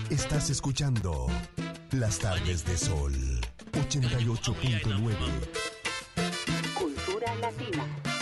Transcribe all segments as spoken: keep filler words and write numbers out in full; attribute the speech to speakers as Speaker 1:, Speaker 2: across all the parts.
Speaker 1: Estás escuchando Las Tardes de Sol ochenta y ocho punto nueve.
Speaker 2: Cultura Latina.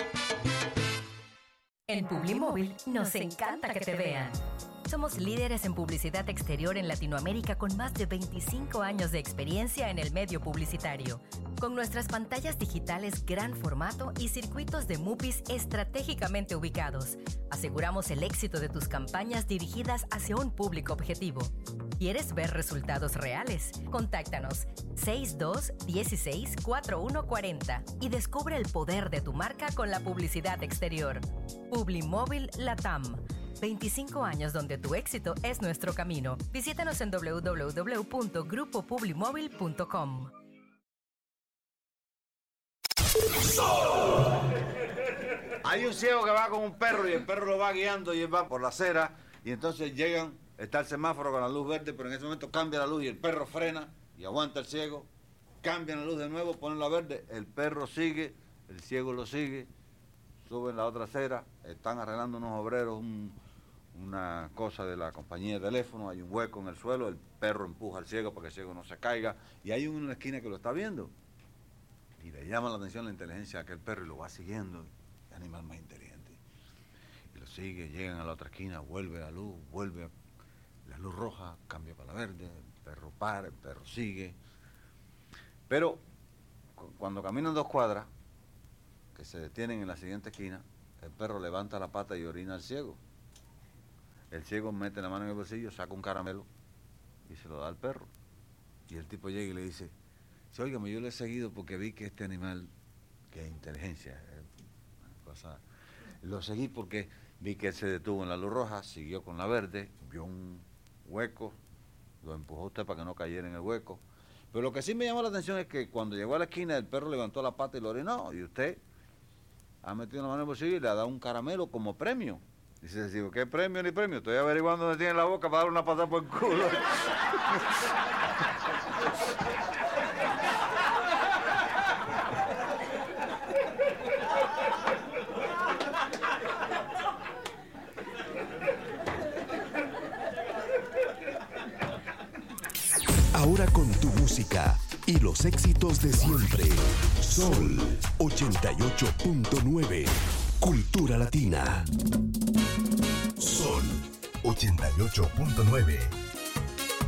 Speaker 3: En Publimóvil nos encanta que te vean. Somos líderes en publicidad exterior en Latinoamérica con más de veinticinco años de experiencia en el medio publicitario. Con nuestras pantallas digitales gran formato y circuitos de MUPIs estratégicamente ubicados, aseguramos el éxito de tus campañas dirigidas hacia un público objetivo. ¿Quieres ver resultados reales? Contáctanos seis dos uno seis cuatro uno cuatro cero y descubre el poder de tu marca con la publicidad exterior. Publimóvil Latam. veinticinco años donde tu éxito es nuestro camino. Visítanos en doble u doble u doble u punto grupo publimóvil punto com.
Speaker 4: Hay un ciego que va con un perro y el perro lo va guiando y él va por la acera y entonces llegan, está el semáforo con la luz verde, pero en ese momento cambia la luz y el perro frena y aguanta el ciego, cambian la luz de nuevo, ponen la verde, el perro sigue, el ciego lo sigue, suben la otra acera, están arreglando unos obreros un, una cosa de la compañía de teléfono, hay un hueco en el suelo, el perro empuja al ciego para que el ciego no se caiga y hay uno en la esquina que lo está viendo y le llama la atención la inteligencia de aquel perro y lo va siguiendo, el animal más inteligente, y lo sigue, llegan a la otra esquina, vuelve la luz, vuelve a, la luz roja, cambia para la verde, el perro para, el perro sigue, pero cu- cuando caminan dos cuadras, que se detienen en la siguiente esquina, el perro levanta la pata y orina al ciego. El ciego mete la mano en el bolsillo, saca un caramelo y se lo da al perro. Y el tipo llega y le dice, sí, óigame, yo lo he seguido porque vi que este animal, que es inteligencia, es una cosa, lo seguí porque vi que él se detuvo en la luz roja, siguió con la verde, vio un hueco, lo empujó usted para que no cayera en el hueco. Pero lo que sí me llamó la atención es que cuando llegó a la esquina, el perro levantó la pata y lo orinó, y usted ha metido la mano en el bolsillo y le ha dado un caramelo como premio. Dice, digo, ¿qué premio ni premio? Estoy averiguando dónde tiene la boca para darle una patada por el culo.
Speaker 1: Ahora con tu música y los éxitos de siempre. Sol ochenta y ocho punto nueve. Cultura Latina. Sol ochenta y ocho punto nueve.